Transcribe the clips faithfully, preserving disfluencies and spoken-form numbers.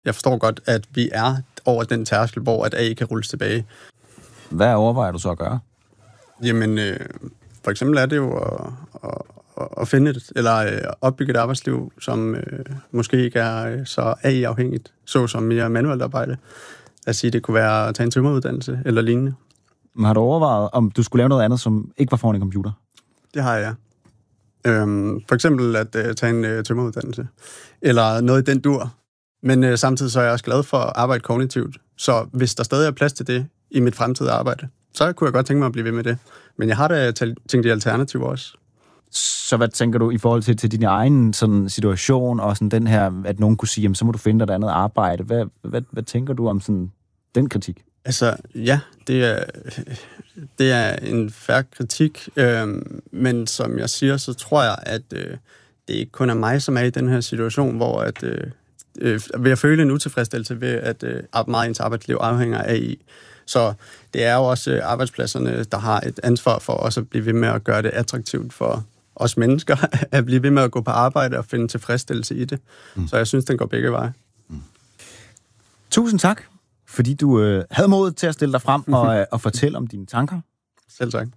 jeg forstår godt, at vi er over den tærskel, hvor at A I kan rulles tilbage. Hvad overvejer du så at gøre? Jamen, øh, for eksempel er det jo at, at, at finde et, eller øh, opbygge et arbejdsliv, som øh, måske ikke er øh, så A I-afhængigt, såsom mere manuelt arbejde. At sige, det kunne være at tage en tømreruddannelse eller lignende. Men har du overvejet, om du skulle lave noget andet, som ikke var foran en computer? Det har jeg. Øhm, for eksempel at øh, tage en øh, tømreruddannelse, eller noget i den dur. Men øh, samtidig så er jeg også glad for at arbejde kognitivt. Så hvis der stadig er plads til det i mit fremtidige arbejde, så kunne jeg godt tænke mig at blive ved med det. Men jeg har da tænkt i alternativer også. Så hvad tænker du i forhold til, til din egen sådan, situation, og sådan den her, at nogen kunne sige, jamen, så må du finde dig et andet arbejde. Hvad, hvad, hvad tænker du om sådan, den kritik? Altså, ja, det er, det er en fair kritik, øh, men som jeg siger, så tror jeg, at øh, det ikke kun er mig, som er i den her situation, hvor at, øh, øh, ved at føle en utilfredsstillelse ved, at øh, meget ens arbejdsliv afhænger af A I. Så det er jo også øh, arbejdspladserne, der har et ansvar for også at blive ved med at gøre det attraktivt for os mennesker, at blive ved med at gå på arbejde og finde tilfredsstillelse i det. Mm. Så jeg synes, den går begge veje. Mm. Tusind tak, fordi du øh, havde modet til at stille dig frem og, øh, og fortælle om dine tanker. Selv tak.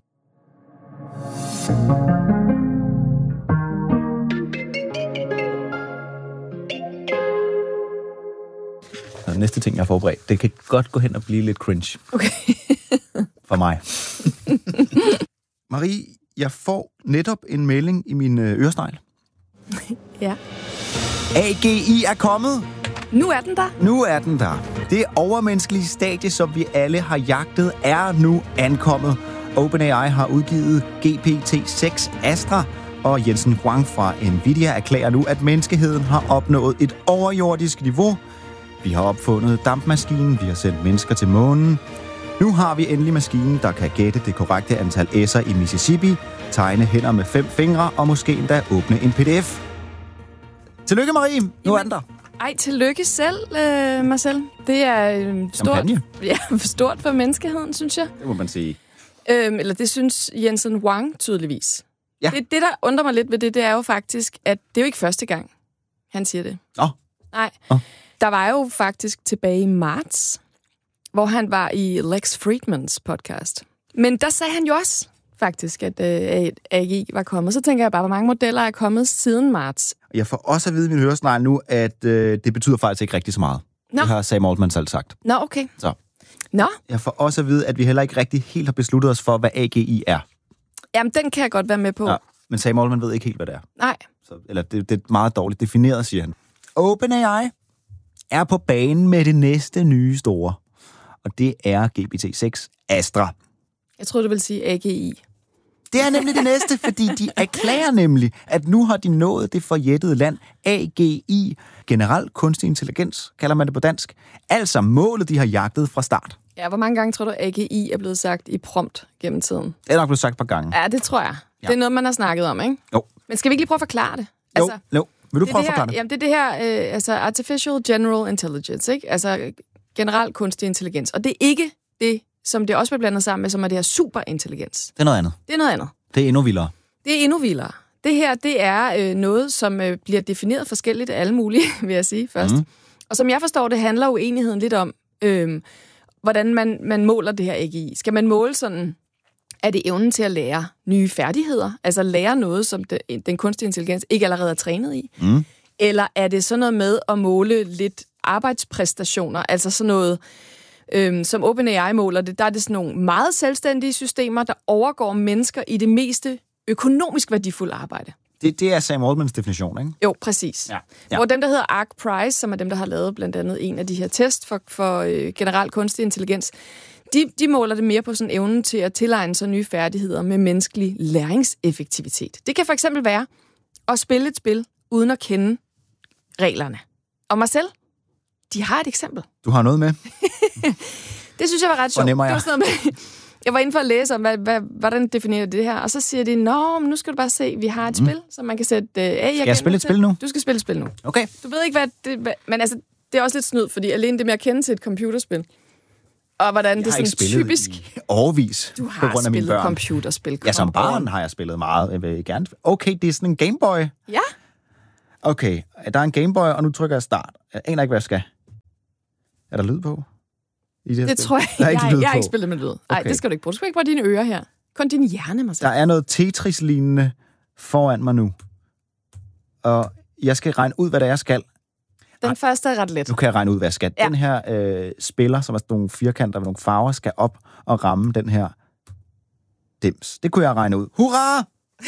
Og næste ting, jeg har forberedt, det kan godt gå hen og blive lidt cringe. Okay. For mig. Marie, jeg får netop en melding i min øresnegl. Ja. A G I er kommet. Nu er den der. Nu er den der. Det overmenneskelige stadie, som vi alle har jagtet, er nu ankommet. OpenAI har udgivet G P T seks Astra, og Jensen Huang fra Nvidia erklærer nu, at menneskeheden har opnået et overjordisk niveau. Vi har opfundet dampmaskinen, vi har sendt mennesker til månen. Nu har vi endelig maskinen, der kan gætte det korrekte antal s'er i Mississippi, tegne hænder med fem fingre og måske endda åbne en P D F. Tillykke, Marie. Nu Jamen, er den der. Ej, tillykke selv, øh, Marcel. Det er øh, stort, ja, stort for menneskeheden, synes jeg. Det må man sige. Øhm, eller det synes Jensen Huang tydeligvis. Ja. Det, det, der undrer mig lidt ved det, det er jo faktisk, at det er jo ikke første gang, han siger det. Nå. Nej. Nå. Der var jo faktisk tilbage i marts, hvor han var i Lex Fridmans podcast. Men der sagde han jo også faktisk, at øh, A I var kommet. Så tænker jeg bare, hvor mange modeller er kommet siden marts. Jeg får også at vide i min høresnegl nu, at øh, det betyder faktisk ikke rigtig så meget. Nå. Det har Sam Altman selv sagt. Nå, okay. Så. Nå. Jeg får også at vide, at vi heller ikke rigtig helt har besluttet os for, hvad A G I er. Jamen, den kan jeg godt være med på. Ja, men Sam Altman ved ikke helt, hvad det er. Nej. Så, eller det, det er meget dårligt defineret, siger han. OpenAI er på banen med det næste nye store. Og det er G P T seks Astra. Jeg troede, du ville sige A G I. Det er nemlig det næste, fordi de erklærer nemlig, at nu har de nået det forjættede land A G I, generel kunstig intelligens, kalder man det på dansk. Altså målet, de har jagtet fra start. Ja, hvor mange gange tror du, A G I er blevet sagt i prompt gennem tiden? Det er nok blevet sagt et par gange. Ja, det tror jeg. Ja. Det er noget, man har snakket om, ikke? Jo. Men skal vi ikke lige prøve at forklare det? Altså, jo, jo. Vil du prøve det at forklare det? Jamen, det er det her, øh, altså Artificial General Intelligence, ikke? Altså generel kunstig intelligens. Og det er ikke det, som det også bliver blandet sammen med, som er det her superintelligens. Det er noget andet. Det er noget andet. Det er endnu vildere. Det er endnu vildere. Det her, det er øh, noget, som øh, bliver defineret forskelligt af alle mulige, vil jeg sige først. Mm. Og som jeg forstår, det handler uenigheden lidt om, øh, hvordan man, man måler det her A G I. Skal man måle sådan, er det evnen til at lære nye færdigheder? Altså lære noget, som det, den kunstige intelligens ikke allerede er trænet i? Mm. Eller er det sådan noget med at måle lidt arbejdspræstationer? Altså sådan noget, øhm, som OpenAI måler det, der er det sådan nogle meget selvstændige systemer, der overgår mennesker i det meste økonomisk værdifulde arbejde. Det, det er Sam Altmans definition, ikke? Jo, præcis. Ja. Ja. Hvor dem, der hedder Arc Prize, som er dem, der har lavet blandt andet en af de her test for, for øh, generel kunstig intelligens, de, de måler det mere på sådan evnen til at tilegne sig nye færdigheder med menneskelig læringseffektivitet. Det kan for eksempel være at spille et spil uden at kende reglerne. Og Marcel, de har et eksempel. Du har noget med? Det synes jeg var ret sjovt. Fornemmer jeg. Det var sådan noget med, jeg var inde for at læse om, hvad, hvad, hvordan definerer det her, og så siger de, nå, men nu skal du bare se, vi har et mm. spil, som man kan sætte uh, A I. Skal jeg spille et til. spil nu? Du skal spille et spil nu. Okay. Du ved ikke, hvad det... Hvad, men altså, det er også lidt snyd, fordi alene det med at kende til et computerspil, og hvordan jeg det er sådan typisk... i årevis du har på grund af mine spillet børn. computerspil. Ja, som barn har jeg spillet meget. Jeg vil gerne... Okay, det er sådan en Gameboy. Ja. Okay, der er en Gameboy, og nu trykker jeg start. Jeg aner ikke, hvad jeg skal. Er der lyd på? I det det spil? tror jeg. Der er ikke jeg, lyd jeg har på. ikke spillet med lyd. Nej, Okay. det skal du ikke bruge. Du skal ikke bruge dine ører her. Kun din hjerne, Marcel. Der er noget Tetris-lignende foran mig nu. Og jeg skal regne ud, hvad det er, jeg skal. Den Ej. første er ret let. Nu kan jeg regne ud, hvad jeg skal. Ja. Den her øh, spiller, som er sådan nogle firkanter med nogle farver, skal op og ramme den her dims. Det kunne jeg regne ud. Hurra!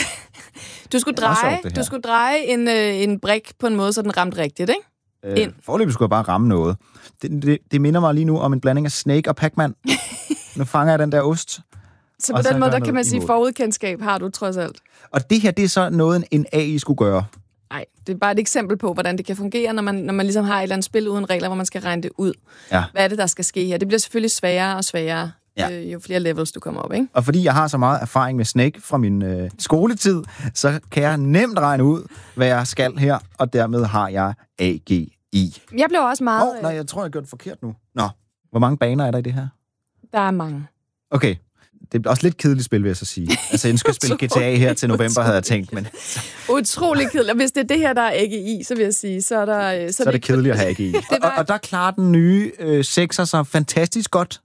Du skulle Det er meget dreje, sjovt, det her. du skulle dreje en, øh, en brik på en måde, så den ramte rigtigt, ikke? Øh, Ind. foreløbig skulle jeg bare ramme noget. Det, det, det minder mig lige nu om en blanding af Snake og Pac-Man. Nu fanger jeg den der ost. Så Og på så den måde, gør der kan man noget sige, imod. forudkendskab har du trods alt. Og det her, det er så noget, en A I skulle gøre. Nej, det er bare et eksempel på, hvordan det kan fungere, når man, når man ligesom har et eller andet spil uden regler, hvor man skal regne det ud. Ja. Hvad er det, der skal ske her? Det bliver selvfølgelig sværere og sværere, Ja. øh, jo flere levels du kommer op, ikke? Og fordi jeg har så meget erfaring med Snake fra min øh, skoletid, så kan jeg nemt regne ud, hvad jeg skal her, og dermed har jeg A G I. Jeg blev også meget... Åh, oh, nej, jeg tror, jeg gjorde det forkert nu. Nå, hvor mange baner er der i det her? Der er mange. Okay, det er også lidt kedeligt spil, vil jeg så sige. Altså, jeg skal spille G T A her til november, havde jeg tænkt, men Utrolig kedeligt. Og hvis det er det her, der er A G I, så vil jeg sige, så er der... så er det kedeligt at have A G I. Og, var- og, og der klarer den nye øh, sekser sig fantastisk godt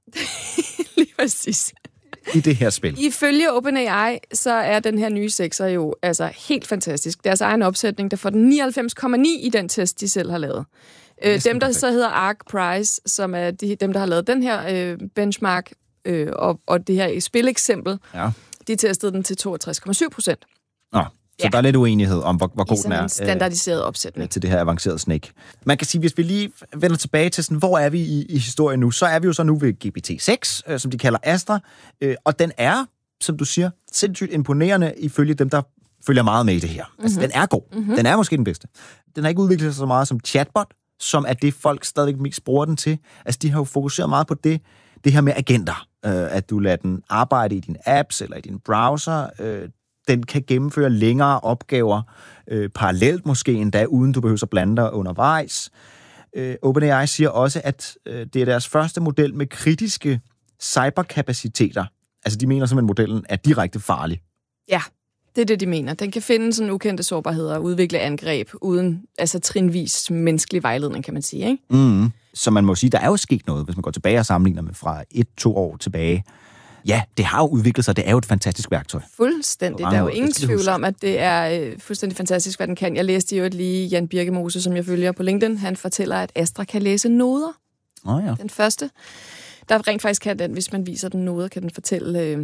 Lige præcis. i det her spil. Ifølge OpenAI, så er den her nye sekser jo altså helt fantastisk. Deres egen opsætning, der får den nioghalvfems komma ni i den test, de selv har lavet. Øh, dem, der perfekt. så hedder Arc Prize, som er de, dem, der har lavet den her øh, benchmark, øh, og, og det her spileksempel, Ja. de testede den til toogtres komma syv procent. Nå, så Ja. der er lidt uenighed om, hvor, hvor I god den sådan er. en standardiseret opsætning. øh, til det her avancerede Snake. Man kan sige, hvis vi lige vender tilbage til, sådan, hvor er vi i, i historien nu, så er vi jo så nu ved G P T seks, øh, som de kalder Astra, øh, og den er, som du siger, sindssygt imponerende ifølge dem, der følger meget med i det her. Mm-hmm. Altså, den er god. Mm-hmm. Den er måske den bedste. Den har ikke udviklet sig så meget som chatbot, som er det, folk stadigvæk mest bruger den til. Altså, de har jo fokuseret meget på det, det her med agenter. Øh, at du lader den arbejde i din apps eller i din browser. Øh, den kan gennemføre længere opgaver øh, parallelt måske endda, uden du behøver at blande dig undervejs. Øh, OpenAI siger også, at øh, det er deres første model med kritiske cyberkapaciteter. Altså, de mener simpelthen, at modellen er direkte farlig. Ja, det er det, de mener. Den kan finde sådan ukendte sårbarheder og udvikle angreb uden altså trinvis menneskelig vejledning, kan man sige, ikke? Mm. Så man må sige, der er jo sket noget, hvis man går tilbage og sammenligner med fra et, to år tilbage. Ja, det har jo udviklet sig. Det er jo et fantastisk værktøj. Fuldstændig. Der er jo ingen tvivl om, at det er øh, fuldstændig fantastisk, hvad den kan. Jeg læste jo lige Jan Birkemose, som jeg følger på LinkedIn. Han fortæller, at Astra kan læse noder. Åh oh, ja. Den første. Der rent faktisk kan den, hvis man viser den noder, kan den fortælle... Øh,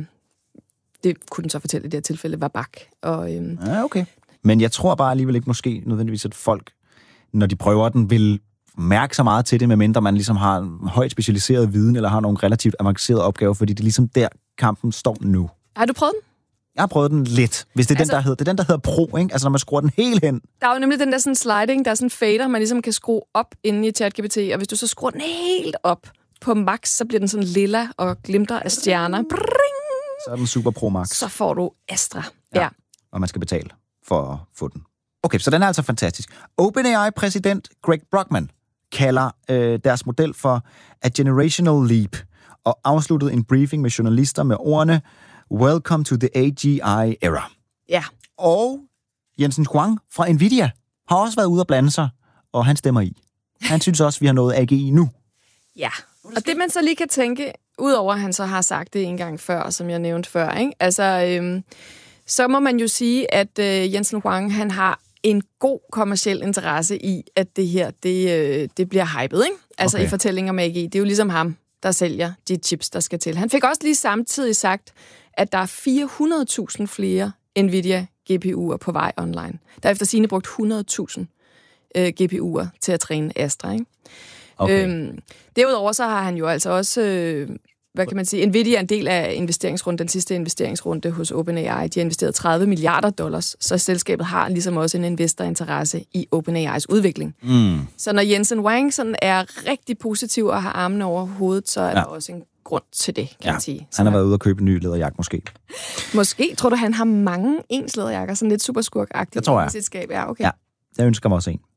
det kunne den så fortælle i det her tilfælde, var bak. Og, øh, Ja, okay. Men jeg tror bare alligevel ikke måske nødvendigvis, at folk, når de prøver den, vil mærke så meget til det, medmindre man ligesom har en højt specialiseret viden, eller har nogle relativt avancerede opgaver, fordi det er ligesom der, kampen står nu. har du prøvet den? Jeg har prøvet den lidt, hvis det er, Altså- den, der hedder, det er den, der hedder Pro, ikke? Altså når man skruer den helt hen. Der er jo nemlig den der sådan sliding, der er sådan fader, man ligesom kan skrue op inde i ChatGPT, og hvis du så skruer den helt op på max, så bliver den sådan lilla og glimter af stjerner. Bring! Så er den Super Pro Max, Så får du Astra. Ja. Ja. ja. og man skal betale for at få den. Okay, så den er altså fantastisk. OpenAI-præsident Greg Brockman kalder øh, deres model for a generational leap, og afsluttede en briefing med journalister med ordene Welcome to the A G I era. Ja. Og Jensen Huang fra Nvidia har også været ude at blande sig, og han stemmer i. Han synes også, vi har nået A G I nu. Ja, og det man så lige kan tænke, udover at han så har sagt det en gang før, som jeg nævnte før, ikke? Altså, øhm, så må man jo sige, at øh, Jensen Huang, han har en god kommerciel interesse i, at det her, det, øh, det bliver hypet, ikke? Altså Okay. i fortællinger om A G I. Det er jo ligesom ham, der sælger de chips, der skal til. Han fik også lige samtidig sagt, at der er fire hundrede tusind flere Nvidia G P U'er på vej online. Der er efter sigende brugt hundrede tusind øh, G P U'er til at træne Astra, ikke? Okay. Øhm, derudover så har han jo altså også, øh, hvad kan man sige, Nvidia er en del af investeringsrunden, den sidste investeringsrunde hos OpenAI. De har investeret tredive milliarder dollars, så selskabet har ligesom også en investorinteresse i OpenAI's udvikling. Mm. Så når Jensen Huang sådan er rigtig positiv og har armene over hovedet, så er ja. der også en grund til det, kan Ja. man sige. Så Han har været ude at købe en ny læderjakke, måske. Måske, tror du, han har mange ens læderjakker, sådan lidt superskurk-agtigt Det tror jeg. i sit skab? Ja, okay. Ja. Jeg ønsker mig også en.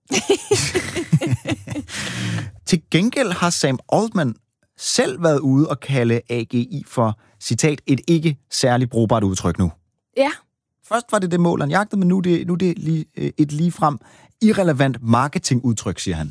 Til gengæld har Sam Altman selv været ude og kalde A G I for, citat, et ikke særligt brugbart udtryk nu. Ja, Først var det det mål, han jagtede, men nu er det, nu er det lige, et ligefrem irrelevant marketingudtryk, siger han.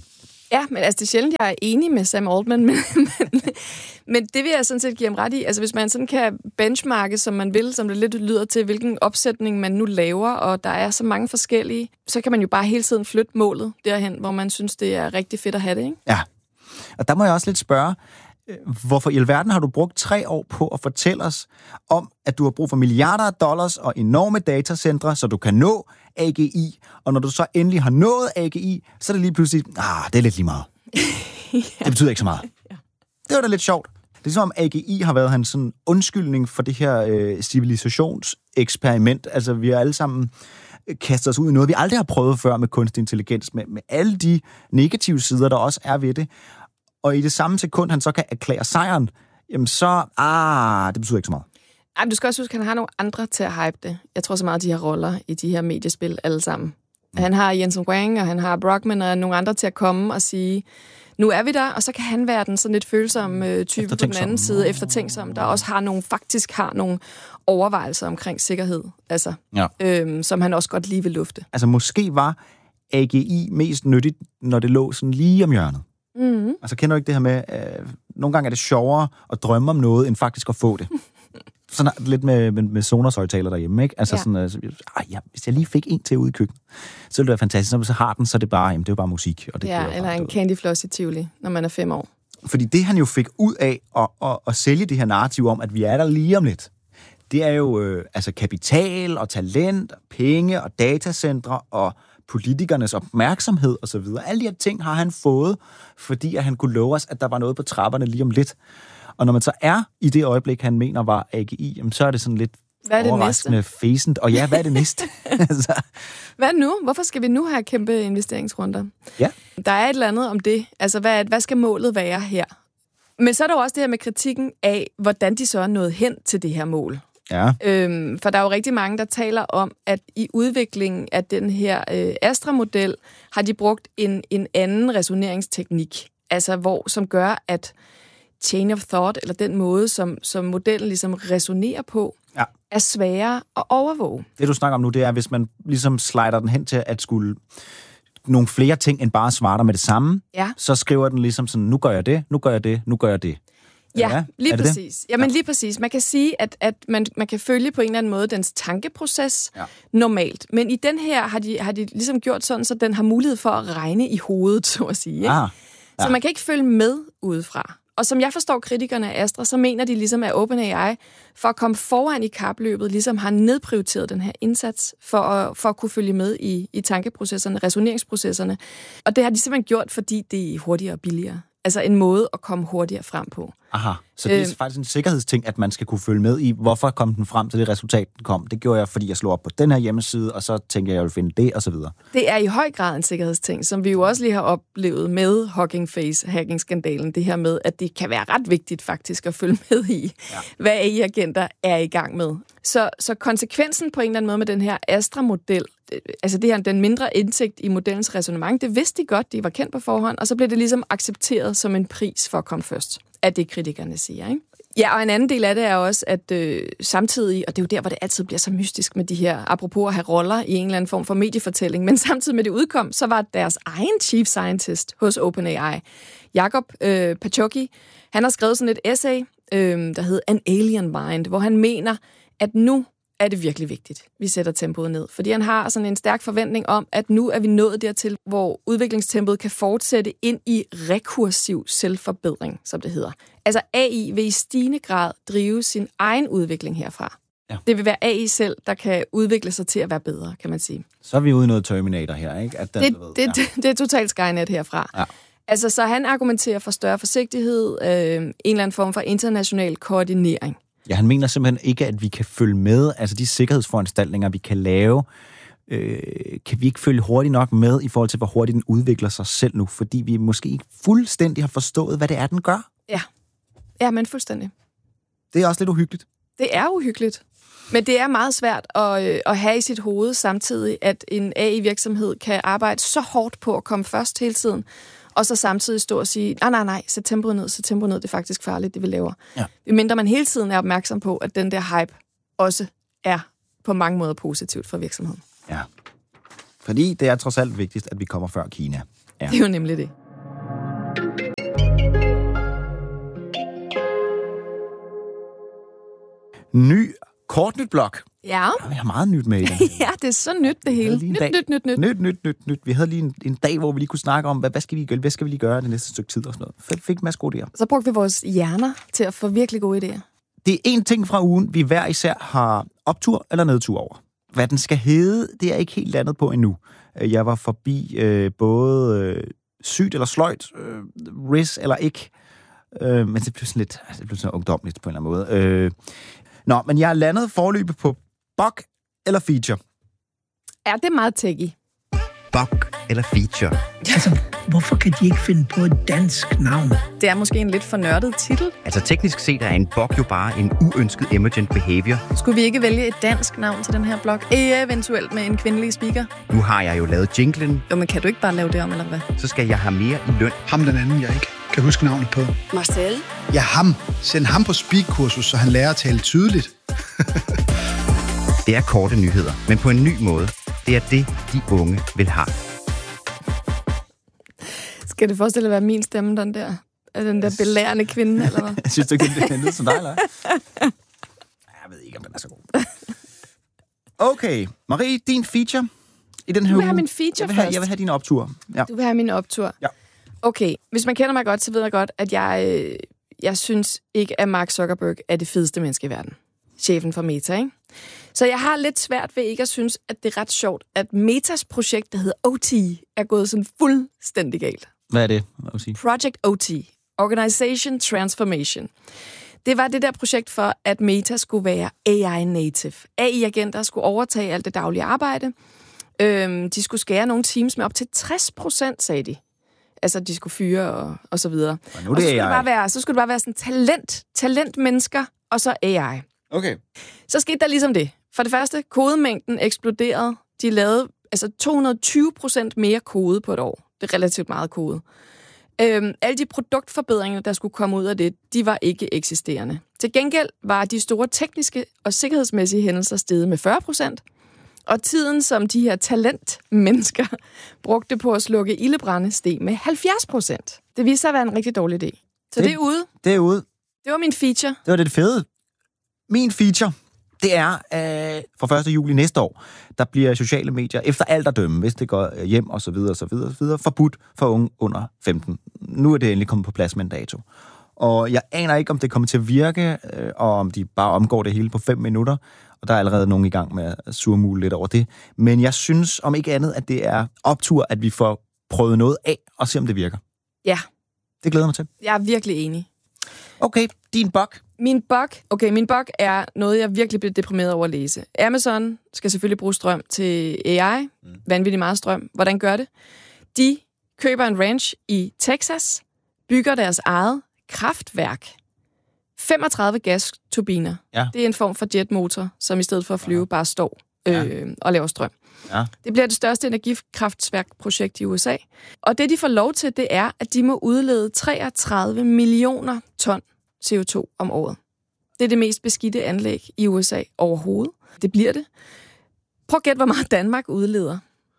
Ja, men altså, det er sjældent, jeg er enig med Sam Altman, men, men, men det vil jeg sådan set give ham ret i. Altså, hvis man sådan kan benchmarke, som man vil, som det lidt lyder til, hvilken opsætning man nu laver, og der er så mange forskellige, så kan man jo bare hele tiden flytte målet derhen, hvor man synes, det er rigtig fedt at have det, ikke? Ja, og der må jeg også lidt spørge, hvorfor i alverden har du brugt tre år på at fortælle os om, at du har brug for milliarder af dollars og enorme datacentre, så du kan nå A G I, og når du så endelig har nået A G I, så er det lige pludselig, ah, det er lidt lige meget. ja. Det betyder ikke så meget. Ja. Det var da lidt sjovt. Det er som om A G I har været hans sådan undskyldning for det her øh, civilisationseksperiment. Altså, vi har alle sammen kastet os ud i noget, vi aldrig har prøvet før med kunstig intelligens, med, med alle de negative sider, der også er ved det. Og i det samme sekund, han så kan erklære sejren, jamen så, ah, det betyder ikke så meget. Ej, du skal også huske, at han har nogle andre til at hype det. Jeg tror så meget, de har roller i de her mediespil alle sammen. Mm. Han har Jensen Huang, og han har Brockman, og nogle andre til at komme og sige, nu er vi der, og så kan han være den sådan lidt følsomme øh, type på den anden side, eftertænksom, der også har nogle, faktisk har nogle overvejelser omkring sikkerhed, altså, ja. øhm, som han også godt lige vil lufte. Altså måske var A G I mest nyttigt, når det lå sådan lige om hjørnet. Mm-hmm. Altså kender du ikke det her med, øh, nogle gange er det sjovere at drømme om noget, end faktisk at få det. Sådan lidt med, med, med Sonos-højtaler derhjemme, ikke? Altså ja. sådan, altså, ja, hvis jeg lige fik en til ude i køkkenet, så ville det være fantastisk. Når så har den, så er det bare, jamen, det er jo bare musik. Og det ja, eller en Candy Floss i Tivoli, når man er fem år. Fordi det, han jo fik ud af at, at, at sælge det her narrativ om, at vi er der lige om lidt, det er jo øh, altså kapital og talent, og penge og datacentre og politikernes opmærksomhed og så videre. Alle de her ting har han fået, fordi at han kunne love os, at der var noget på trapperne lige om lidt. Og når man så er i det øjeblik, han mener var A G I, jamen, så er det sådan lidt hvad er det overraskende næste? Fæsent. Og ja, hvad er det næste? altså. Hvad nu? Hvorfor skal vi nu have kæmpe investeringsrunder? Ja. Der er et eller andet om det. Altså, hvad, hvad skal målet være her? Men så er der jo også det her med kritikken af, hvordan de så er nået hen til det her mål. Ja. Øhm, for der er jo rigtig mange, der taler om, at i udviklingen af den her øh, Astra-model, har de brugt en, en anden resoneringsteknik, altså hvor, som gør, at chain of thought, eller den måde, som, som modellen ligesom resonerer på, ja. er sværere at overvåge. Det, du snakker om nu, det er, hvis man ligesom slider den hen til at skulle nogle flere ting, end bare svare dig med det samme, ja. så skriver den ligesom sådan, nu gør jeg det, nu gør jeg det, nu gør jeg det. Ja, ja, lige præcis. Det? Jamen ja. lige præcis. Man kan sige, at, at man, man kan følge på en eller anden måde dens tankeproces ja. normalt. Men i den her har de, har de ligesom gjort sådan, så den har mulighed for at regne i hovedet, så at sige. Ikke? Ah, ja. Så man kan ikke følge med udefra. Og som jeg forstår kritikerne af Astra, så mener de ligesom, at OpenAI, for at komme foran i kapløbet, ligesom har nedprioriteret den her indsats, for at, for at kunne følge med i, i tankeprocesserne, resoneringsprocesserne. Og det har de simpelthen gjort, fordi det er hurtigere og billigere. Altså en måde at komme hurtigere frem på. Aha, så det er øh, faktisk en sikkerhedsting, at man skal kunne følge med i, hvorfor kom den frem til det resultat, den kom. Det gjorde jeg, fordi jeg slog op på den her hjemmeside, og så tænkte jeg, jeg ville finde det, og så videre. Det er i høj grad en sikkerhedsting, som vi jo også lige har oplevet med Hugging Face-hacking-skandalen. Det her med, at det kan være ret vigtigt faktisk at følge med i, ja. hvad A I-agenter er i gang med. Så, så konsekvensen på en eller anden måde med den her Astra-model, altså det her, den mindre indsigt i modellens ræsonnement, det vidste de godt, de var kendt på forhånd, og så blev det ligesom accepteret som en pris for at komme først, af det kritikerne siger, ikke? Ja, og en anden del af det er også, at øh, samtidig, og det er jo der, hvor det altid bliver så mystisk med de her, apropos at have roller i en eller anden form for mediefortælling, men samtidig med det udkom, så var deres egen chief scientist hos OpenAI, Jacob øh, Paczocki, han har skrevet sådan et essay, øh, der hedder An Alien Mind, hvor han mener, at nu er det virkelig vigtigt, vi sætter tempoet ned. Fordi han har sådan en stærk forventning om, at nu er vi nået dertil, hvor udviklingstempoet kan fortsætte ind i rekursiv selvforbedring, som det hedder. Altså A I vil i stigende grad drive sin egen udvikling herfra. Ja. Det vil være A I selv, der kan udvikle sig til at være bedre, kan man sige. Så er vi ude i noget Terminator her, ikke? At den, det, ved, det, ja. det, det er totalt Skynet herfra. Ja. Altså, så han argumenterer for større forsigtighed, øh, en eller anden form for international koordinering. Ja, han mener simpelthen ikke, at vi kan følge med, altså de sikkerhedsforanstaltninger, vi kan lave, øh, kan vi ikke følge hurtigt nok med i forhold til, hvor hurtigt den udvikler sig selv nu, fordi vi måske ikke fuldstændig har forstået, hvad det er, den gør. Ja, ja, men fuldstændig. Det er også lidt uhyggeligt. Det er uhyggeligt, men det er meget svært at, øh, at have i sit hoved samtidig, at en A I-virksomhed kan arbejde så hårdt på at komme først hele tiden, og så samtidig stå og sige, nej, nej, nej, sæt tempoet ned, sæt tempoet ned, det er faktisk farligt, det vi laver. Ja. Mindre man hele tiden er opmærksom på, at den der hype også er på mange måder positivt for virksomheden. Ja, fordi det er trods alt vigtigst, at vi kommer før Kina. Ja. Det er jo nemlig det. ny kortnyt blog. Ja. Vi har meget nyt med i den. Ja, det er så nyt det hele. Nyt, nyt, nyt, nyt, nyt. Nyt, nyt, nyt, nyt. Vi havde lige en, en dag, hvor vi lige kunne snakke om, hvad, hvad, skal vi, hvad skal vi lige gøre det næste stykke tid og sådan noget. F- fik en masse gode idéer. Så brugte vi vores hjerner til at få virkelig gode idéer. Det er en ting fra ugen, vi hver især har optur eller nedtur over. Hvad den skal hedde, det er ikke helt landet på endnu. Jeg var forbi øh, både øh, sygt eller sløjt, øh, ris eller ikke. Øh, men det blev sådan lidt, det blev sådan ungdomligt på en eller anden måde. Øh, nå, men jeg er landet forløbet på bug eller feature. Ja, det er meget techy. Bug eller feature? Altså, hvorfor kan de ikke finde på et dansk navn? Det er måske en lidt for nørdet titel. Altså teknisk set er en bug jo bare en uønsket emergent behavior. Skulle vi ikke vælge et dansk navn til den her blog? Eventuelt med en kvindelig speaker? Nu har jeg jo lavet jinglen. Jo, men kan du ikke bare lave det om, eller hvad? Så skal jeg have mere i løn. Ham den anden, jeg ikke kan huske navnet på. Marcel? Ja, ham. Send ham på speakkursus, så han lærer at tale tydeligt. Det er korte nyheder, men på en ny måde. Det er det, de unge vil have. Skal det forestille at være min stemme, den der? Er den der belærende kvinde, eller hvad? Jeg synes, det kan lyde som dig, eller? Jeg ved ikke, om den er så god. Okay, Marie, din feature i den her uge. Du vil have min feature jeg vil have, først. Jeg vil have din optur. Ja. Du vil have min optur? Ja. Okay, hvis man kender mig godt, så ved jeg godt, at jeg, øh, jeg synes ikke, at Mark Zuckerberg er det fedeste menneske i verden. Chefen for Meta, ikke? Så jeg har lidt svært ved ikke at synes, at det er ret sjovt, at Metas projekt, der hedder O T, er gået sådan fuldstændig galt. Hvad er det, må jeg sige? Project O T, Organization Transformation. Det var det der projekt for, at Meta skulle være A I-native. A I-agenter skulle overtage alt det daglige arbejde. Øhm, de skulle skære nogle teams med op til tres procent, sagde de. Altså, de skulle fyre og, og så videre. Og nu er og så det skulle, A I. det bare være, så skulle det bare være sådan talent, talentmennesker, og så A I. Okay. Så skete der ligesom det. For det første, kodemængden eksploderede. De lavede altså to hundrede og tyve procent mere kode på et år. Det er relativt meget kode. Øhm, alle de produktforbedringer, der skulle komme ud af det, de var ikke eksisterende. Til gengæld var de store tekniske og sikkerhedsmæssige hændelser steget med fyrre procent. Og tiden, som de her talentmennesker brugte på at slukke ildebrande, steg med halvfjerds procent. Det viste sig at være en rigtig dårlig idé. Så det, det er ude. Det er ude. Det var min feature. Det var det fede. Min feature, det er øh, fra første juli næste år, der bliver sociale medier efter alt at dømme, hvis det går hjem og så videre og så videre, og så videre forbudt for unge under femten. Nu er det endelig kommet på plads med en dato. Og jeg aner ikke, om det kommer til at virke, øh, og om de bare omgår det hele på fem minutter. Og der er allerede nogen i gang med at surmule lidt over det. Men jeg synes, om ikke andet, at det er optur, at vi får prøvet noget af, og se, om det virker. Ja. Det glæder mig til. Jeg er virkelig enig. Okay, din bug. Min bug, okay, min bug er noget, jeg virkelig bliver deprimeret over at læse. Amazon skal selvfølgelig bruge strøm til A I. Mm. Vanvittigt meget strøm. Hvordan gør det? De køber en ranch i Texas, bygger deres eget kraftværk. femogtredive gasturbiner. Ja. Det er en form for jetmotor, som i stedet for at flyve ja. bare står øh, ja. og laver strøm. Ja. Det bliver det største energikraftværkprojekt i U S A. Og det, de får lov til, det er, at de må udlede treogtredive millioner ton C O to om året. Det er det mest beskidte anlæg i U S A overhovedet. Det bliver det. Prøv at gætte, hvor meget Danmark udleder.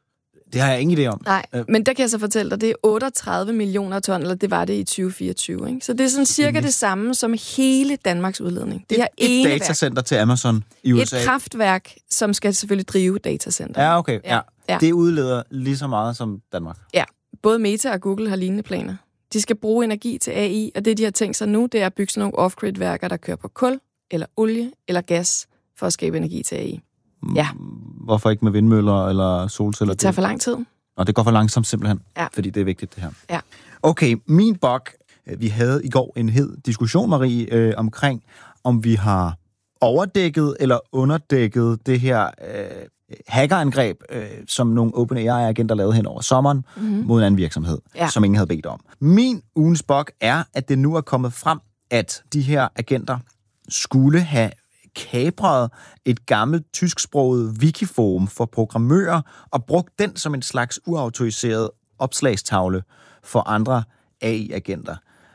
Det har jeg ingen idé om. Nej, øh. men der kan jeg så fortælle dig, det er otteogtredive millioner ton, eller det var det i tyve fireogtyve. Ikke? Så det er sådan cirka mm. det samme som hele Danmarks udledning. Det et, her et datacenter til Amazon i U S A. Et kraftværk, som skal selvfølgelig drive datacenter. Ja, okay. Ja. Ja. Det udleder lige så meget som Danmark. Ja, både Meta og Google har lignende planer. De skal bruge energi til A I, og det, de har tænkt sig nu, det er at bygge sådan nogle off-grid-værker, der kører på kul, eller olie, eller gas, for at skabe energi til A I. Ja. Hvorfor ikke med vindmøller eller solceller? Det tager for lang tid. Og det går for langsomt simpelthen, ja. fordi det er vigtigt, det her. Ja. Okay, min bug. Vi havde i går en hed diskussion, Marie, øh, omkring, om vi har overdækket eller underdækket det her øh, hackerangreb, øh, som nogle OpenAI-agenter lavede hen over sommeren mm-hmm. mod en anden virksomhed, ja. som ingen havde bedt om. Min ugens bug er, at det nu er kommet frem, at de her agenter skulle have kapret et gammelt tysksproget wikiforum for programmører og brugt den som en slags uautoriseret opslagstavle for andre A I-agenter.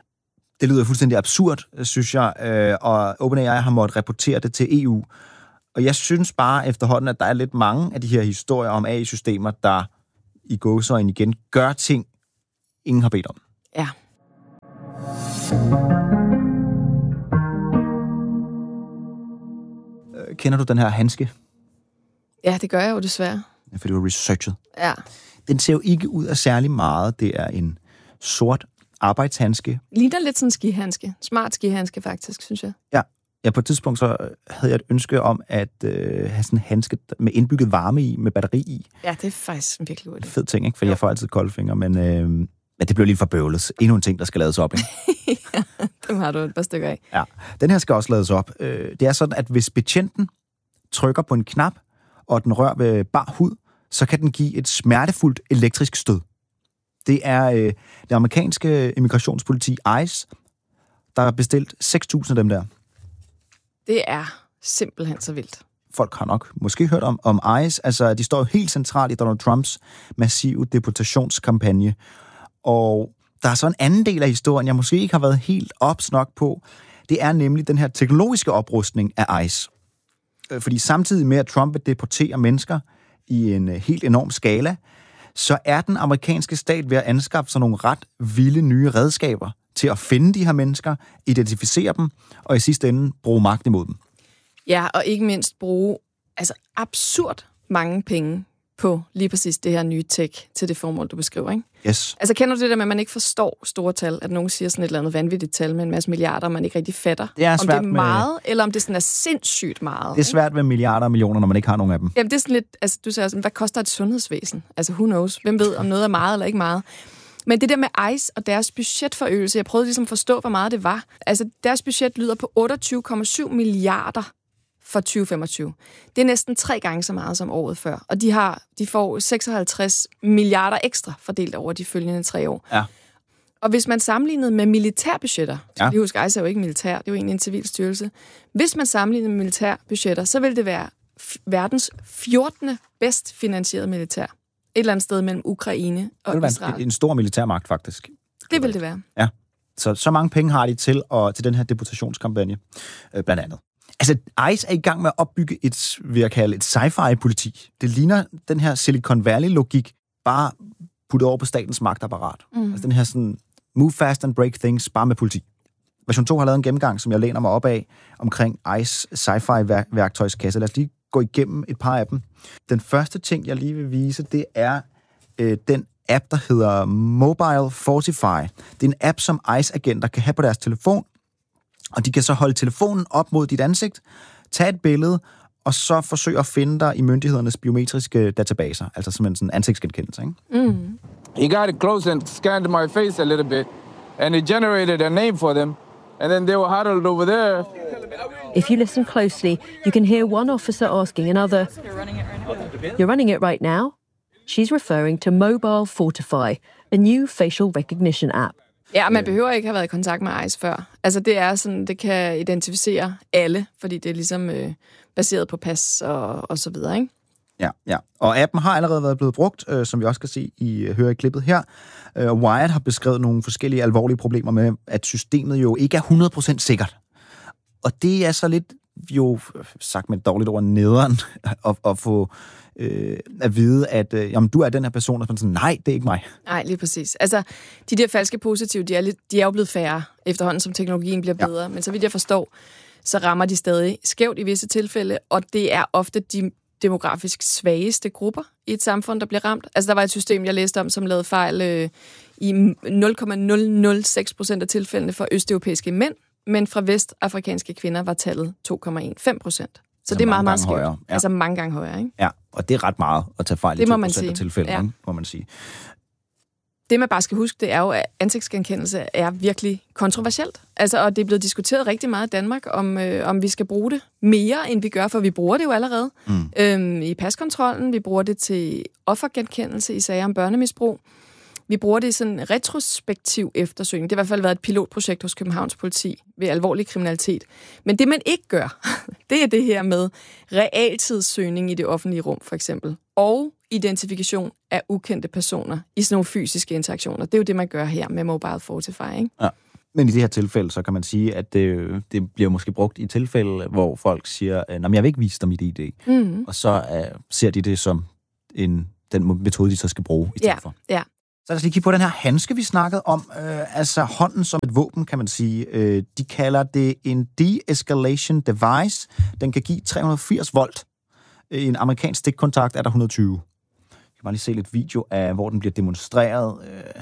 Det lyder fuldstændig absurd, synes jeg, og OpenAI har måttet rapportere det til E U. Og jeg synes bare efterhånden, at der er lidt mange af de her historier om A I-systemer, der i gåseøjne igen gør ting, ingen har bedt om. Ja. Kender du den her handske? Ja, det gør jeg jo desværre. Ja, for det var researchet. Ja. Den ser jo ikke ud af særlig meget. Det er en sort arbejdshandske. Ligner lidt sådan en skihandske. Smart skihandske, faktisk, synes jeg. Ja. Ja, på et tidspunkt så havde jeg et ønske om at øh, have sådan en handske med indbygget varme i, med batteri i. Ja, det er faktisk en virkelig god idé. Fed ting, ikke? For jeg får altid kolde fingre, men, øh, men det blev lidt for bøvlet. Endnu en ting, der skal lades op, ikke? Ja, dem har du et par stykker af. Ja, den her skal også lades op. Det er sådan, at hvis betjenten trykker på en knap, og den rører ved bar hud, så kan den give et smertefuldt elektrisk stød. Det er øh, det amerikanske immigrationspoliti ICE, der har bestilt seks tusind af dem der. Det er simpelthen så vildt. Folk har nok måske hørt om, om ICE. Altså, de står jo helt centralt i Donald Trumps massive deportationskampagne. Og der er så en anden del af historien, jeg måske ikke har været helt ops nok på. Det er nemlig den her teknologiske oprustning af ICE. Fordi samtidig med, at Trump vil deportere mennesker i en helt enorm skala, så er den amerikanske stat ved at anskaffe sig nogle ret vilde nye redskaber til at finde de her mennesker, identificere dem, og i sidste ende bruge magt imod dem. Ja, og ikke mindst bruge altså absurd mange penge på lige præcis det her nye tech til det formål, du beskriver, ikke? Yes. Altså, kender du det der med, at man ikke forstår store tal? At nogen siger sådan et eller andet vanvittigt tal med en masse milliarder, man ikke rigtig fatter? Det er om det er med... meget, eller om det sådan er sindssygt meget. Det er svært med milliarder og millioner, når man ikke har nogen af dem. Jamen, det er sådan lidt... Altså, du siger sådan, hvad koster et sundhedsvæsen? Altså, who knows? Hvem ved, om noget er meget eller ikke meget? Men det der med ICE og deres budgetforøgelse, jeg prøvede ligesom at forstå, hvor meget det var. Altså, deres budget lyder på otteogtyve komma syv milliarder for tyve femogtyve. Det er næsten tre gange så meget som året før. Og de, har, de får seksoghalvtreds milliarder ekstra fordelt over de følgende tre år. Ja. Og hvis man sammenlignede med militærbudgetter, så ja. vi husker, ICE er jo ikke militær, det er jo egentlig en civil styrelse. Hvis man sammenlignede med militærbudgetter, så ville det være f- verdens fjortende bedst finansierede militær. Et eller andet sted mellem Ukraine og det Israel. En, en stor militærmagt, faktisk. Det vil det være. Ja. Så, så mange penge har de til, og, til den her deportationskampagne, øh, blandt andet. Altså, ICE er i gang med at opbygge et, vil jeg kalde, et sci-fi-politi. Det ligner den her Silicon Valley-logik, bare puttet over på statens magtapparat. Mm. Altså den her sådan, move fast and break things, bare med politi. Version to har lavet en gennemgang, som jeg læner mig op af, omkring ICE sci-fi-værktøjskasse. Lad os lige gå igennem et par af dem. Den første ting, jeg lige vil vise, det er øh, den app, der hedder Mobile Fortify. Det er en app, som ICE-agenter kan have på deres telefon, og de kan så holde telefonen op mod dit ansigt, tage et billede, og så forsøge at finde dig i myndighedernes biometriske databaser, altså simpelthen sådan en ansigtsgenkendelse, ikke? Mm. He got it close and scanned my face a little bit, and it generated a name for them, and then they were huddled over there. If you listen closely, you can hear one officer asking another, You're running it right now? You're running it right now? She's referring to Mobile Fortify, a new facial recognition app. Ja, man behøver ikke have været i kontakt med ICE før. Altså, det er sådan, det kan identificere alle, fordi det er ligesom øh, baseret på pas og, og så videre, ikke? Ja, ja. Og appen har allerede været blevet brugt, øh, som vi også kan se i øh, høre i klippet her. Øh, Wired har beskrevet nogle forskellige alvorlige problemer med, at systemet jo ikke er hundrede procent sikkert. Og det er så lidt, jo sagt med et dårligt ord, nederen at, at få øh, at vide, at øh, jamen, du er den her person, og sådan, nej, det er ikke mig. Nej, lige præcis. Altså, de der falske positive, de er, lidt, de er jo blevet færre efterhånden, som teknologien bliver bedre. Ja. Men så vidt jeg forstår, så rammer de stadig skævt i visse tilfælde, og det er ofte de demografisk svageste grupper i et samfund, der bliver ramt. Altså, der var et system, jeg læste om, som lavede fejl øh, i nul komma nul nul seks procent af tilfældene for østeuropæiske mænd, men fra vestafrikanske kvinder var tallet to komma femten procent. Så altså det er meget, meget skævt. Ja. Altså mange gange højere, ikke? Ja, og det er ret meget at tage fejl i to procent af tilfældene, ja. Må man sige. Det, man bare skal huske, det er jo, at ansigtsgenkendelse er virkelig kontroversielt. Altså, og det er blevet diskuteret rigtig meget i Danmark, om, øh, om vi skal bruge det mere, end vi gør, for vi bruger det jo allerede. Mm. Øhm, I paskontrollen, vi bruger det til offergenkendelse i sager om børnemisbrug. Vi bruger det i sådan en retrospektiv eftersøgning. Det har i hvert fald været et pilotprojekt hos Københavns Politi ved alvorlig kriminalitet. Men det, man ikke gør, det er det her med realtidssøgning i det offentlige rum, for eksempel. Og identifikation af ukendte personer i sådan nogle fysiske interaktioner. Det er jo det, man gør her med Mobile Fortify, ikke? Ja. Men i det her tilfælde, så kan man sige, at det, det bliver måske brugt i tilfælde, hvor folk siger, at jeg vil ikke vise dig mit I D. Mm-hmm. Og så uh, ser de det som en, den metode, de så skal bruge i stedet ja, for. Ja. Så lad os lige kigge på den her handske, vi snakkede om. Øh, altså hånden som et våben, kan man sige. Øh, de kalder det en de-escalation device. Den kan give tre hundrede og firs volt. I en amerikansk stikkontakt er der et hundrede og tyve. Jeg kan bare lige se lidt video af, hvor den bliver demonstreret. Øh.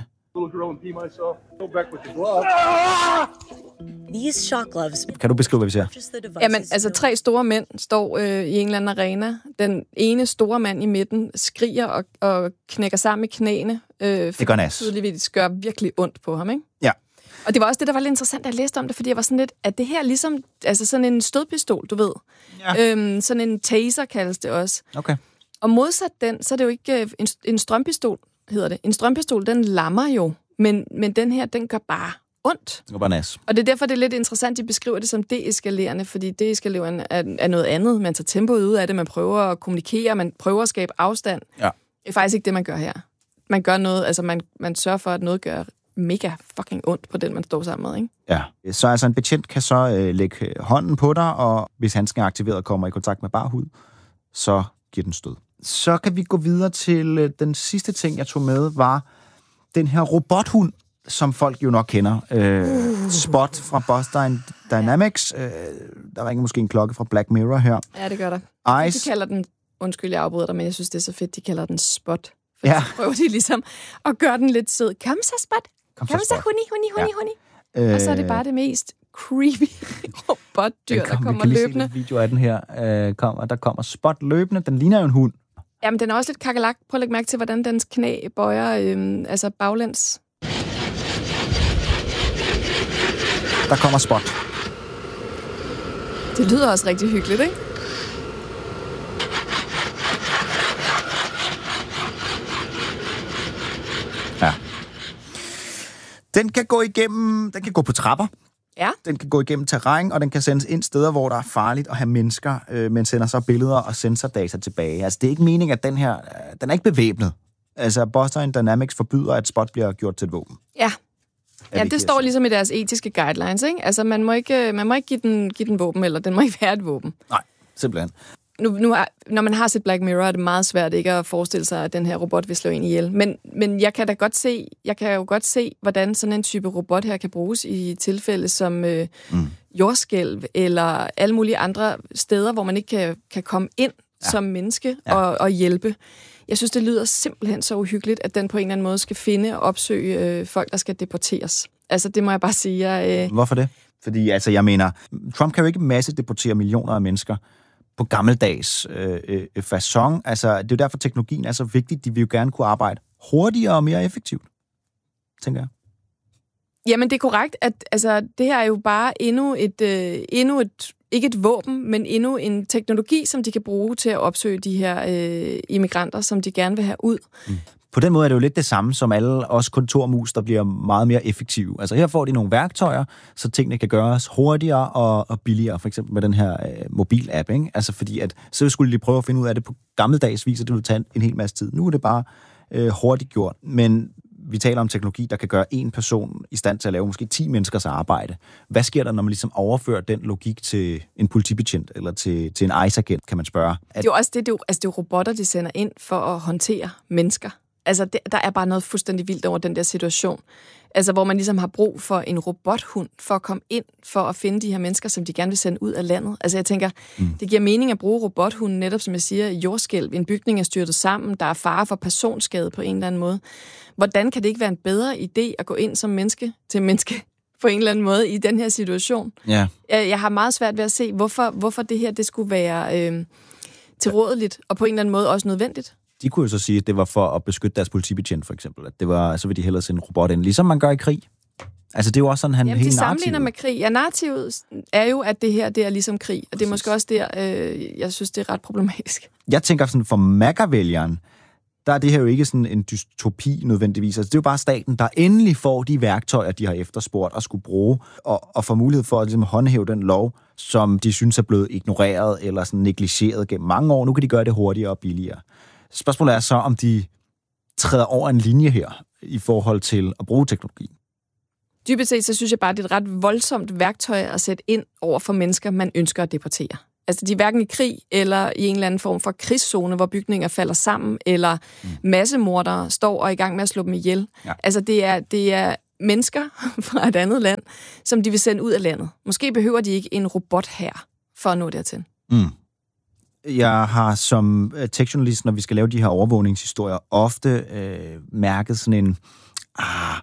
These shock gloves. Kan du beskrive, hvad vi ser? Jamen, altså tre store mænd står øh, i en eller anden arena. Den ene store mand i midten skriger og, og knækker sammen i knæene. Øh, det gør nas. Tydeligvis gør virkelig ondt på ham, ikke? Ja. Og det var også det, der var lidt interessant, at jeg læste om det, fordi jeg var sådan lidt, at det her ligesom, altså sådan en stødpistol, du ved. Ja. Øhm, sådan en taser kaldes det også. Okay. Og modsat den, så er det jo ikke øh, en, en strømpistol, hedder det. En strømpistol, den lammer jo, men, men den her, den gør bare ondt. Det går bare nas. Og det er derfor, det er lidt interessant, de beskriver det som deeskalerende, fordi deeskalering er, er noget andet. Man tager tempoet ud af det, man prøver at kommunikere, man prøver at skabe afstand. Ja. Det er faktisk ikke det, man gør her. Man gør noget, altså man, man sørger for, at noget gør mega fucking ondt på den, man står sammen med, ikke? Ja. Så altså en betjent kan så øh, lægge hånden på dig, og hvis handsken er aktiveret og kommer i kontakt med bar hud, så giver den stød. Så kan vi gå videre til øh, den sidste ting, jeg tog med, var den her robothund, som folk jo nok kender. Øh, uh. Spot fra Boston Dynamics. Øh, der ringer måske en klokke fra Black Mirror her. Ja, det gør der. Ice. De kalder den, undskyld, jeg afbryder dig, men jeg synes, det er så fedt, de kalder den Spot. For ja. Så prøver de ligesom at gøre den lidt sød. Kom så, Spot. Kom, Kom så, så, huni, huni, huni, ja. huni. Øh, og så er det bare det mest creepy robotdyr, kom, der kommer løbende. Vi kan lige se video af den her. Øh, kommer, der kommer Spot løbende. Den ligner jo en hund. Jamen, den er også lidt kakelak. Prøv at lægge mærke til, hvordan dens knæ bøjer, øh, altså baglæns. Der kommer Spot. Det lyder også rigtig hyggeligt, ikke? Ja. Den kan gå igennem, den kan gå på trapper. Ja. Den kan gå igennem terræn, og den kan sendes ind steder, hvor der er farligt at have mennesker, øh, men sender så billeder og sensordata tilbage. Altså, det er ikke meningen, at den her, øh, den er ikke bevæbnet. Altså, Boston Dynamics forbyder, at Spot bliver gjort til et våben. Ja. Ja, det står ligesom i deres etiske guidelines, ikke? Altså, man må ikke, man må ikke give den, give den våben, eller den må ikke være et våben. Nej, simpelthen. Nu, nu er, når man har set Black Mirror, er det meget svært ikke at forestille sig, at den her robot vil slå en ihjel. Men, men jeg kan da godt se, jeg kan jo godt se, hvordan sådan en type robot her kan bruges i tilfælde som øh, mm. jordskælv, eller alle mulige andre steder, hvor man ikke kan, kan komme ind ja. som menneske ja. og, og hjælpe. Jeg synes, det lyder simpelthen så uhyggeligt, at den på en eller anden måde skal finde og opsøge øh, folk, der skal deporteres. Altså, det må jeg bare sige. Jeg, øh... Hvorfor det? Fordi, altså, jeg mener, Trump kan jo ikke massedeportere millioner af mennesker på gammeldags øh, øh, façon. Altså, det er jo derfor, teknologien er så vigtig. De vil jo gerne kunne arbejde hurtigere og mere effektivt, tænker jeg. Jamen, det er korrekt, at altså, det her er jo bare endnu et, øh, endnu et, ikke et våben, men endnu en teknologi, som de kan bruge til at opsøge de her øh, immigranter, som de gerne vil have ud. Mm. På den måde er det jo lidt det samme som alle os kontormus, der bliver meget mere effektive. Altså her får de nogle værktøjer, så tingene kan gøres hurtigere og, og billigere, for eksempel med den her øh, mobil-app, ikke? Altså fordi, at så skulle de prøve at finde ud af det på gammeldags vis, og det ville tage en, en hel masse tid. Nu er det bare øh, hurtigt gjort, men vi taler om teknologi, der kan gøre en person i stand til at lave måske ti menneskers arbejde. Hvad sker der, når man ligesom overfører den logik til en politibetjent eller til, til en ICE-agent, kan man spørge? At... Det er jo også det, det er jo, altså det er jo robotter, de sender ind for at håndtere mennesker. Altså, det, der er bare noget fuldstændig vildt over den der situation. Altså, hvor man ligesom har brug for en robothund for at komme ind, for at finde de her mennesker, som de gerne vil sende ud af landet. Altså, jeg tænker, mm. det giver mening at bruge robothunden netop, som jeg siger, jordskælv. En bygning er styrtet sammen, der er fare for personskade på en eller anden måde. Hvordan kan det ikke være en bedre idé at gå ind som menneske til menneske på en eller anden måde i den her situation? Ja. Jeg, jeg har meget svært ved at se, hvorfor, hvorfor det her det skulle være øh, tilrådeligt, og på en eller anden måde også nødvendigt. De kunne jo så sige, at det var for at beskytte deres politibetjent, for eksempel. At det var, så vil de hellere sende en robot ind, ligesom man gør i krig. Altså, det er jo også sådan, han Jamen, hele de sammenligner narrativet. med krig. Ja, narrativet er jo, at det her, det er ligesom krig. Og det er måske også der, øh, jeg synes, det er ret problematisk. Jeg tænker sådan, for MAGA-vælgeren, der er det her jo ikke sådan en dystopi nødvendigvis. Altså, det er jo bare staten, der endelig får de værktøjer, de har efterspurgt og skulle bruge, og, og får mulighed for at ligesom, håndhæve den lov, som de synes er blevet ignoreret eller sådan negligeret gennem mange år. Nu kan de gøre det hurtigere og billigere. Spørgsmålet er så, om de træder over en linje her i forhold til at bruge teknologi. Dybest set, så synes jeg bare, det er et ret voldsomt værktøj at sætte ind over for mennesker, man ønsker at deportere. Altså, de er hverken i krig eller i en eller anden form for krigszone, hvor bygninger falder sammen, eller mm. massemordere står og er i gang med at slå dem ihjel. Ja. Altså, det er, det er mennesker fra et andet land, som de vil sende ud af landet. Måske behøver de ikke en robot her for at nå dertil. Mm. Jeg har som tekstjournalist, når vi skal lave de her overvågningshistorier, ofte øh, mærket sådan en... Ah,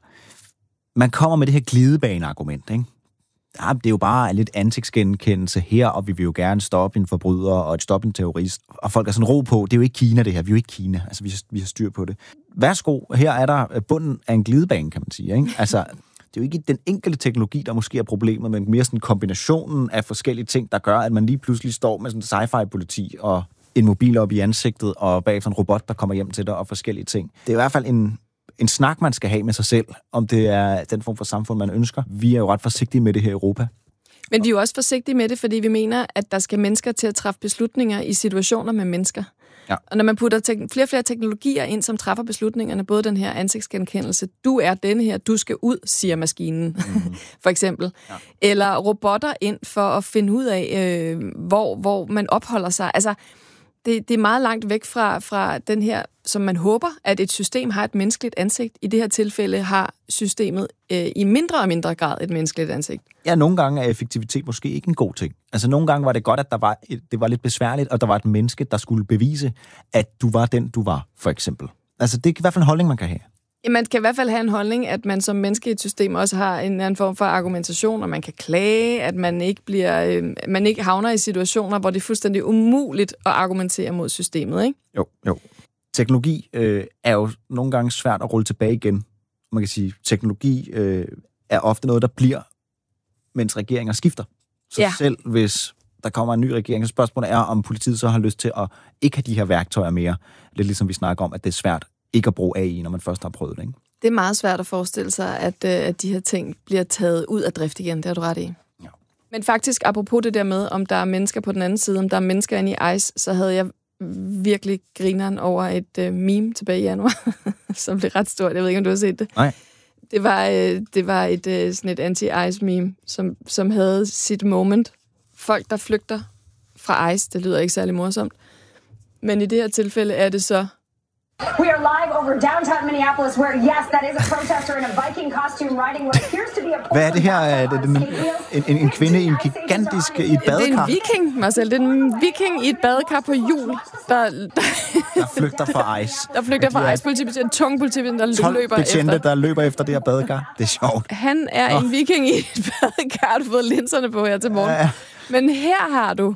man kommer med det her glidebane-argument, ikke? Ja, det er jo bare lidt ansigtsgenkendelse her, og vi vil jo gerne stoppe en forbryder og et stoppe en terrorist. Og folk er sådan ro på, det er jo ikke Kina det her, vi er jo ikke Kina, altså vi har, vi har styr på det. Værsgo, her er der bunden af en glidebane, kan man sige, ikke? Altså, det er jo ikke den enkelte teknologi, der måske er problemet, men mere sådan kombinationen af forskellige ting, der gør, at man lige pludselig står med sådan en sci-fi-politi og en mobil op i ansigtet, og bagefter en robot, der kommer hjem til dig, og forskellige ting. Det er i hvert fald en... en snak, man skal have med sig selv, om det er den form for samfund, man ønsker. Vi er jo ret forsigtige med det her i Europa. Men vi er jo også forsigtige med det, fordi vi mener, at der skal mennesker til at træffe beslutninger i situationer med mennesker. Ja. Og når man putter te- flere og flere teknologier ind, som træffer beslutningerne, både den her ansigtsgenkendelse, du er denne her, du skal ud, siger maskinen, mm-hmm. for eksempel. Ja. Eller robotter ind for at finde ud af, øh, hvor, hvor man opholder sig. Altså, Det, det er meget langt væk fra, fra den her, som man håber, at et system har et menneskeligt ansigt. I det her tilfælde har systemet øh, i mindre og mindre grad et menneskeligt ansigt. Ja, nogle gange er effektivitet måske ikke en god ting. Altså nogle gange var det godt, at der var et, det var lidt besværligt, og der var et menneske, der skulle bevise, at du var den, du var, for eksempel. Altså det er i hvert fald en holdning, man kan have. Ja, man kan i hvert fald have en holdning, at man som menneske i et system også har en anden form for argumentation, og man kan klage, at man ikke bliver, øh, man ikke havner i situationer, hvor det er fuldstændig umuligt at argumentere mod systemet, ikke? Jo, jo. Teknologi øh, er jo nogle gange svært at rulle tilbage igen. Man kan sige, teknologi øh, er ofte noget, der bliver, mens regeringer skifter. Så ja. Selv hvis der kommer en ny regering, så spørgsmålet er, om politiet så har lyst til at ikke have de her værktøjer mere. Lidt ligesom vi snakker om, at det er svært ikke at bruge A I, når man først har prøvet det, ikke? Det er meget svært at forestille sig, at, at de her ting bliver taget ud af drift igen. Det har du ret i. Ja. Men faktisk, apropos det der med, om der er mennesker på den anden side, om der er mennesker inde i ICE, så havde jeg virkelig grineren over et uh, meme tilbage i januar, som blev ret stort. Jeg ved ikke, om du har set det. Nej. Det var, uh, det var et, uh, sådan et anti-ICE meme, som, som havde sit moment. Folk, der flygter fra ICE, det lyder ikke særlig morsomt. Men i det her tilfælde er det så... We are live over downtown Minneapolis, where, yes, that is a protester in a Viking costume riding what appears to be a... Hvad er det her? Er det en, en, en kvinde i en gigantisk i et badekar? Det er en viking, Marcel. Det er en viking i et badekar på hjul, der... Der, der flygter fra ICE. Der flygter fra ICE. Politibetjent, en tung politibetjent, der løber efter. betjente, der løber efter det her badekar. Det er sjovt. Han er oh. en viking i et badekar. Du har fået linserne på her til morgen. Ja. Men her har du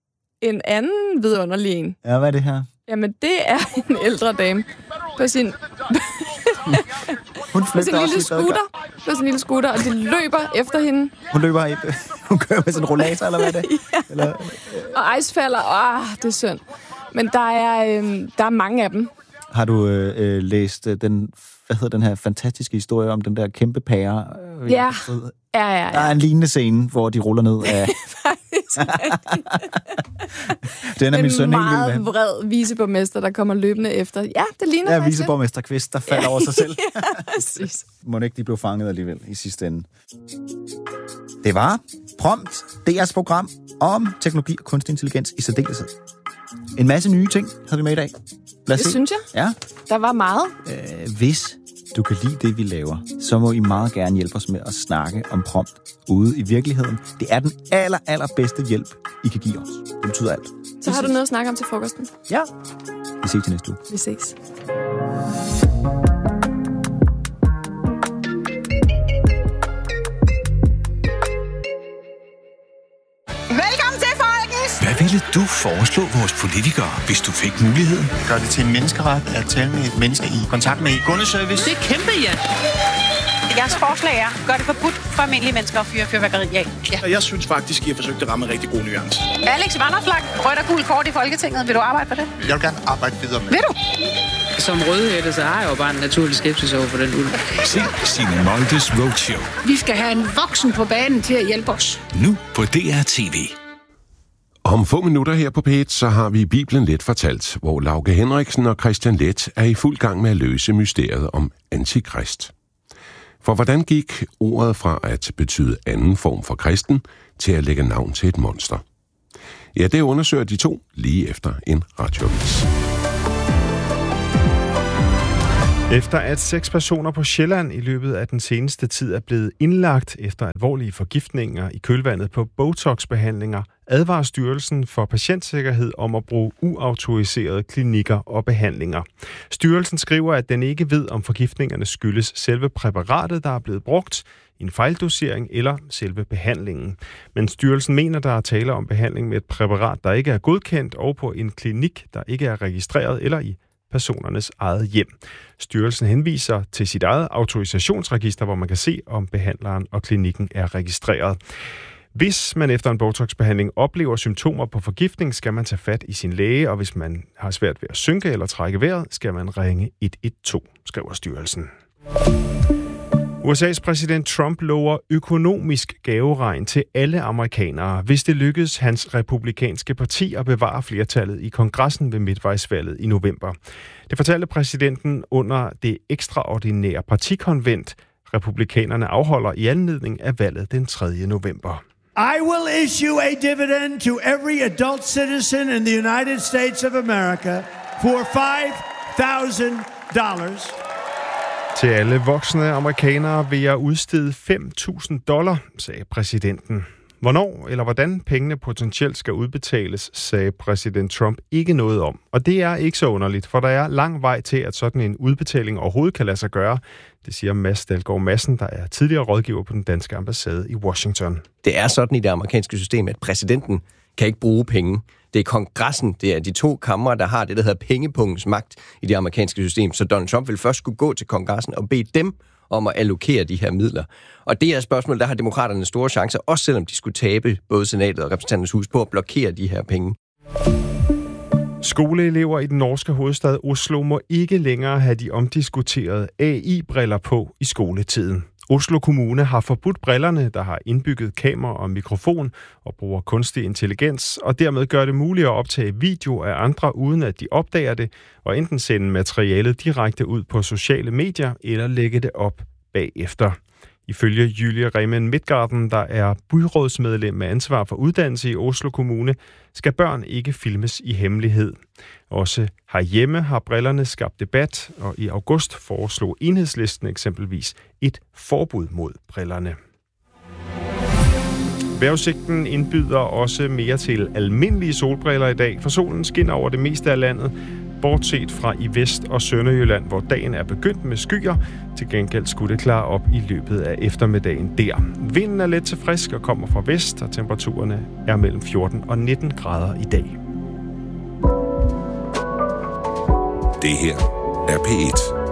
en anden vidunderlig en. Ja, hvad er det her? Jamen, det er en ældre dame på sin... Hun på sin lille scooter. På sin lille scooter, og de løber efter hende. Hun løber i... Hun kører med sin rollator, eller hvad er det? Ja. Eller... Og Ice falder. Åh, oh, det er synd. Men der er, øh, der er mange af dem. Har du øh, læst øh, den, hvad hedder den her fantastiske historie om den der kæmpe pære? Øh, ja. Ja, ja, ja. Der er en lignende scene, hvor de ruller ned af... Den er min søn helt vild med. En meget vred viceborgmester, der kommer løbende efter. Ja, det ligner ja, faktisk. Ja, viceborgmester Kvist, der falder ja. over sig selv. Ja, præcis. Må ikke de blev fanget alligevel i sidste ende. Det var Prompt, D R's program om teknologi og kunstig intelligens i særdeleshed. En masse nye ting havde vi med i dag. Lad os det se. synes jeg. Ja. Der var meget. Øh, hvis du kan lide det, vi laver, så må I meget gerne hjælpe os med at snakke om prompt ude i virkeligheden. Det er den aller, aller bedste hjælp, I kan give os. Det betyder alt. Så har du noget at snakke om til frokosten? Ja. Vi ses til næste uge. Vi ses. Velkommen til, folkens! Hvad ville du foreslå vores politikere, hvis du fik muligheden? Gør det til en menneskeret at tale med et menneske i kontakt med kundeservice. Det er kæmpe, ja! Jeres forslag er, gør det forbudt for almindelige mennesker at fyre fyrværkeri af. Ja. Jeg synes faktisk, I har forsøgt at ramme en rigtig god nuance. Alex Vanderflag, rødt og gul kort i Folketinget. Vil du arbejde for det? Jeg vil gerne arbejde videre med. Vil du? Som rødhætte, så har jeg jo bare en naturlig skepsis over for den ulv. Se Signe Moldes Roadshow. Vi skal have en voksen på banen til at hjælpe os. Nu på D R T V. Om få minutter her på P et, så har vi Bibelen Let fortalt, hvor Lauke Henriksen og Christian Leth er i fuld gang med at løse mysteriet om Antikrist. For hvordan gik ordet fra at betyde anden form for kristen til at lægge navn til et monster? Ja, det undersøger de to lige efter en radioavis. Efter at seks personer på Sjælland i løbet af den seneste tid er blevet indlagt efter alvorlige forgiftninger i kølvandet på Botox-behandlinger, advarer Styrelsen for Patientsikkerhed om at bruge uautoriserede klinikker og behandlinger. Styrelsen skriver, at den ikke ved, om forgiftningerne skyldes selve præparatet, der er blevet brugt, en fejldosering eller selve behandlingen. Men styrelsen mener, der er tale om behandling med et præparat, der ikke er godkendt, og på en klinik, der ikke er registreret eller i personernes eget hjem. Styrelsen henviser til sit eget autorisationsregister, hvor man kan se, om behandleren og klinikken er registreret. Hvis man efter en Botox-behandling oplever symptomer på forgiftning, skal man tage fat i sin læge, og hvis man har svært ved at synke eller trække vejret, skal man ringe et et to, skriver styrelsen. U S A's præsident Trump lover økonomisk gaveregn til alle amerikanere, hvis det lykkes hans republikanske parti at bevare flertallet i kongressen ved midtvejsvalget i november. Det fortalte præsidenten under det ekstraordinære partikonvent, republikanerne afholder i anledning af valget den tredje november. I will issue a dividend to every adult citizen in the United States of America for five thousand dollars. Til alle voksne amerikanere vil jeg udstede fem tusind dollar, sagde præsidenten. Hvornår eller hvordan pengene potentielt skal udbetales, sagde præsident Trump ikke noget om. Og det er ikke så underligt, for der er lang vej til, at sådan en udbetaling overhovedet kan lade sig gøre. Det siger Mads Dalgaard Madsen, der er tidligere rådgiver på den danske ambassade i Washington. Det er sådan i det amerikanske system, at præsidenten kan ikke bruge penge. Det er kongressen, det er de to kamre, der har det, der hedder pengepungens magt i det amerikanske system. Så Donald Trump vil først skulle gå til kongressen og bede dem om at allokere de her midler. Og det er et spørgsmål, der har demokraterne store chancer, også selvom de skulle tabe både senatet og repræsentanternes hus på at blokere de her penge. Skoleelever i den norske hovedstad Oslo må ikke længere have de omdiskuterede A I-briller på i skoletiden. Oslo Kommune har forbudt brillerne, der har indbygget kamera og mikrofon og bruger kunstig intelligens, og dermed gør det muligt at optage video af andre, uden at de opdager det, og enten sende materialet direkte ud på sociale medier eller lægge det op bagefter. Ifølge Julie Remen Midtgarden, der er byrådsmedlem med ansvar for uddannelse i Oslo Kommune, skal børn ikke filmes i hemmelighed. Også herhjemme har brillerne skabt debat, og i august foreslog Enhedslisten eksempelvis et forbud mod brillerne. Vejrudsigten indbyder også mere til almindelige solbriller i dag, for solen skinner over det meste af landet, bortset fra i Vest- og Sønderjylland, hvor dagen er begyndt med skyer. Til gengæld skulle det klare op i løbet af eftermiddagen der. Vinden er let til frisk og kommer fra vest, og temperaturerne er mellem fjorten og nitten grader i dag. Det her er P et.